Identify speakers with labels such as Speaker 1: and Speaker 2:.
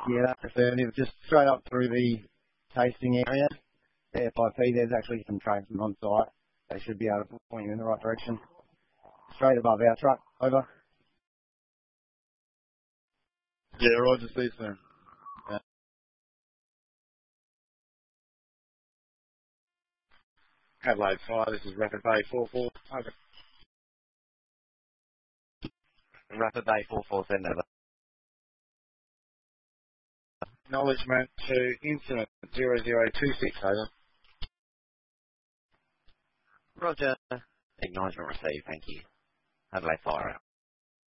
Speaker 1: Yeah, that's affirmative. Just straight up through the tasting area. The FIP, there's actually some tradesmen on site. They should be able to point you in the right direction. Straight above our truck. Over.
Speaker 2: Yeah, Roger, see you soon. Adelaide Fire, this is Rapid Bay 44. Over.
Speaker 3: Rapid Bay 44, send over.
Speaker 2: Acknowledgement to incident 0026, over.
Speaker 3: Roger. Acknowledgement received, thank you. Adelaide Fire out.